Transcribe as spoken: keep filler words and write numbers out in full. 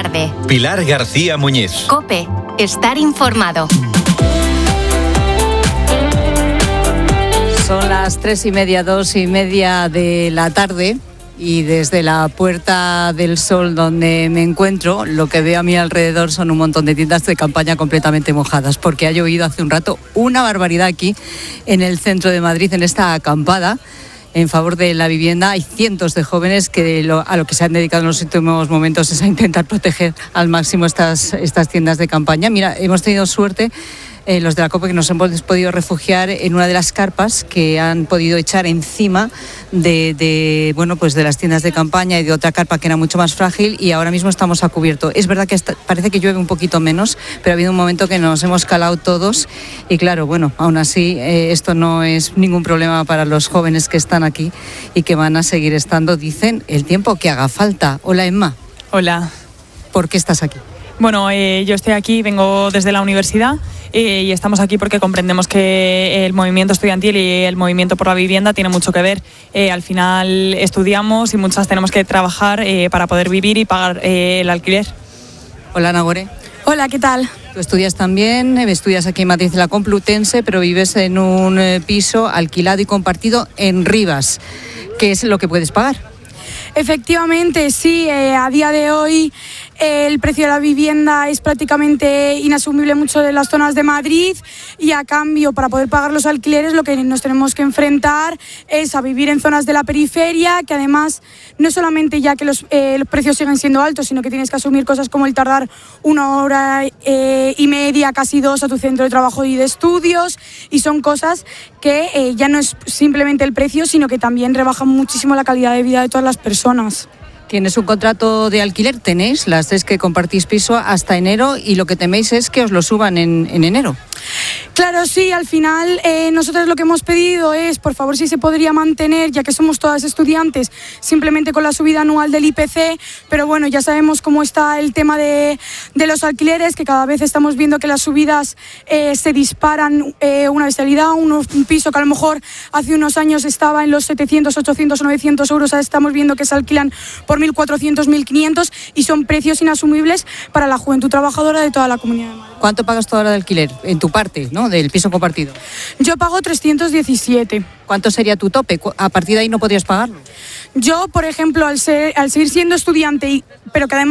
tarde. Pilar García Muñiz. COPE. Estar informado. Son las tres y media, dos y media de la tarde y desde la Puerta del Sol donde me encuentro, lo que veo a mi alrededor son un montón de tiendas de campaña completamente mojadas porque ha llovido hace un rato una barbaridad aquí en el centro de Madrid, en esta acampada en favor de la vivienda. Hay cientos de jóvenes que lo, a lo que se han dedicado en los últimos momentos es a intentar proteger al máximo estas, estas tiendas de campaña. Mira, hemos tenido suerte, eh, los de la COPE, que nos hemos podido refugiar en una de las carpas que han podido echar encima de, de, bueno, pues de las tiendas de campaña y de otra carpa que era mucho más frágil, y ahora mismo estamos a cubierto. Es verdad que está, parece que llueve un poquito menos, pero ha habido un momento que nos hemos calado todos y claro, bueno, aún así eh, esto no es ningún problema para los jóvenes que están aquí y que van a seguir estando, dicen, el tiempo que haga falta. Hola, Emma. Hola. ¿Por qué estás aquí? Bueno, eh, yo estoy aquí, vengo desde la universidad eh, y estamos aquí porque comprendemos que el movimiento estudiantil y el movimiento por la vivienda tiene mucho que ver. Eh, al final estudiamos y muchas tenemos que trabajar eh, para poder vivir y pagar eh, el alquiler. Hola, Nagore. Hola, ¿qué tal? Tú estudias también, estudias aquí en Madrid, en la Complutense, pero vives en un piso alquilado y compartido en Rivas. ¿Qué es lo que puedes pagar? Efectivamente, sí, eh, a día de hoy eh, el precio de la vivienda es prácticamente inasumible en muchas de las zonas de Madrid, y a cambio, para poder pagar los alquileres, lo que nos tenemos que enfrentar es a vivir en zonas de la periferia, que además no solamente ya que los, eh, los precios siguen siendo altos, sino que tienes que asumir cosas como el tardar una hora eh, y media, casi dos, a tu centro de trabajo y de estudios, y son cosas que eh, ya no es simplemente el precio, sino que también rebajan muchísimo la calidad de vida de todas las personas. Tienes un contrato de alquiler, tenéis, las tres que compartís piso, hasta enero, y lo que teméis es que os lo suban en, en enero. Claro, sí, al final eh, nosotros lo que hemos pedido es, por favor, si se podría mantener, ya que somos todas estudiantes, simplemente con la subida anual del I P C, pero bueno, ya sabemos cómo está el tema de, de los alquileres, que cada vez estamos viendo que las subidas eh, se disparan eh, una bestialidad. Un, un piso que a lo mejor hace unos años estaba en los setecientos, ochocientos o novecientos euros, ahora estamos viendo que se alquilan por mil cuatrocientos, mil quinientos, y son precios inasumibles para la juventud trabajadora de toda la Comunidad de Madrid. ¿Cuánto pagas tú ahora de alquiler en tu parte, ¿no?, del piso compartido? Yo pago trescientos diecisiete. ¿Cuánto sería tu tope? A partir de ahí no podrías pagarlo. Yo, por ejemplo, al, ser, al seguir siendo estudiante, y, pero que además